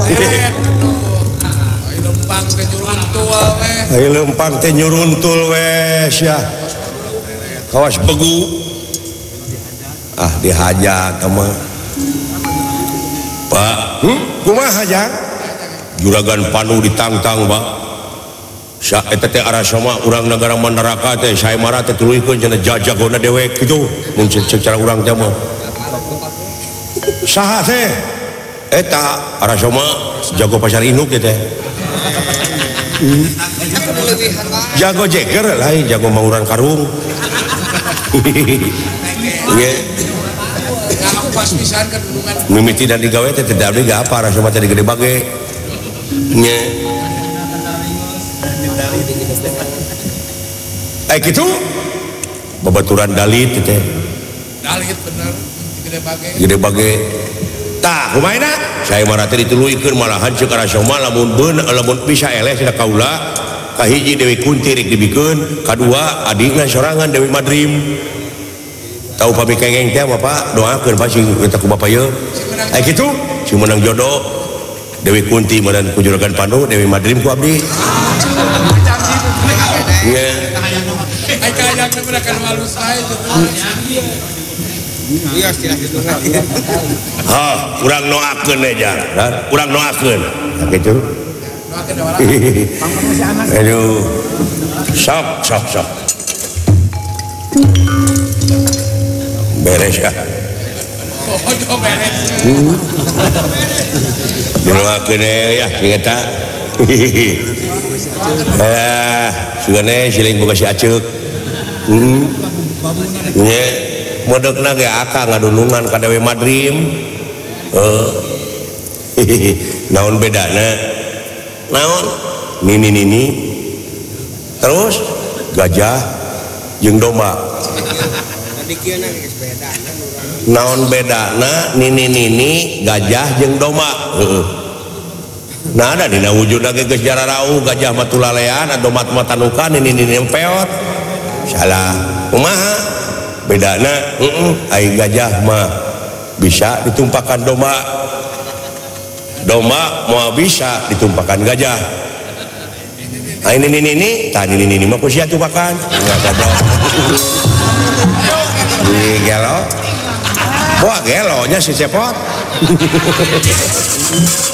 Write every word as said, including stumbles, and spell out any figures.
lempang teh nyuruntul weh. Ayo lempang teh nyuruntul wes ya. Kawas begu. Ah dihajat sama. Pak, hmm? Kumaha hajat? Juragan Panu ditangtang, Pak. Sa eta teh arasama urang negara Mandaraka teh saemara teh tuluikeun cenah jajagona dewek kitu mun secara urang teh mah. Saha teh? Eta arasama jago pasar induk teh. Jago jeger lain jago mauran karung. Ye. Pas pisan kedunungan. Mimiti dan digawe teh teh abdi ga apa arasama teh gede bage. Nye. Eh gitu babaturan dalit teh Dalit bener gede bage gede bage tah kumaha saya marah teh dituluikeun malahan ceuk arasoma lamun beun lamun bisa eleh cenah kaula kahiji Dewi Kunti rek dibikeun kadua adina sorangan Dewi Madrim tahu pami kengeng teh Bapak doakeun pasti eta ku Bapak ye eh gitu si menang jodoh Dewi Kunti meunang ku Juragan Pandu Dewi Madrim ku abdi nya ai kayang teh bener kan halus lain iya istilah kitu ha urang noakeun we jar urang noakeun kitu noakeun orang aduh sok sok sok beres ya oh beres noakeun ya kita eh sugane siling boga si aceuk heeh nya modokna ge akang ngadunungan ka Dewi Madrim heuh naon bedana naon nini nini terus gajah jeung domba naon bedana nini nini gajah jeung domba heeh nah ada dina wujudna ge geus jararau gajah mah tulalean domba mah tanukan nini nini empeot salah kumaha bedana heeh ai gajah mah bisa ditumpahkan domba domba mau bisa ditumpahkan gajah ai nini nini tah nini nini mah ku sia tumpakan goblok di gelo wah gelonya si cepot